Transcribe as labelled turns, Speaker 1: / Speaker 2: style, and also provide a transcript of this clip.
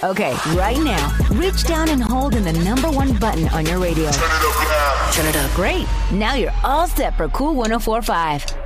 Speaker 1: Okay, right now, reach down and hold in the number one button on your radio.
Speaker 2: Turn it up now.
Speaker 1: Turn it up. Great. Now you're all set for Cool 104.5.